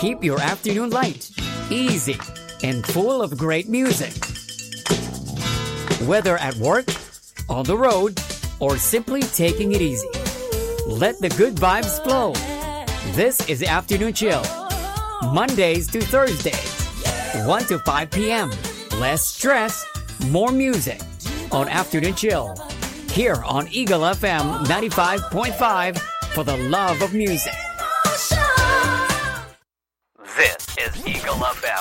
keep your afternoon light, easy, and full of great music. Whether at work, on the road, or simply taking it easy, let the good vibes flow. This is the Afternoon Chill, Mondays to Thursdays, 1 to 5 p.m. Less stress, more music on Afternoon Chill, here on Eagle FM 95.5 for the love of music. This is Eagle FM